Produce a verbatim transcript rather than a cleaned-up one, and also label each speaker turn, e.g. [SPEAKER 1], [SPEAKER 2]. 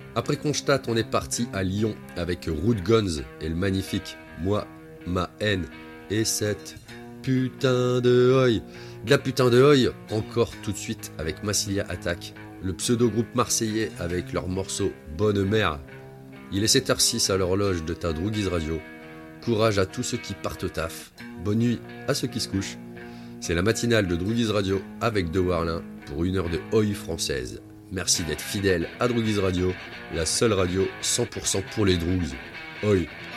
[SPEAKER 1] Après Kronstadt, on est parti à Lyon avec Root Guns et le magnifique Moi, ma haine et cette putain de oi. De la putain de oi, encore tout de suite avec Massilia Attack, le pseudo-groupe marseillais avec leur morceau Bonne Mère. Il est sept heures six à l'horloge de ta Droogies Radio. Courage à tous ceux qui partent au taf. Bonne nuit à ceux qui se couchent. C'est la matinale de Droogies Radio avec De Warlin pour une heure de oi française. Merci d'être fidèle à Droogies Radio, la seule radio cent pour cent pour les droogs. Oi.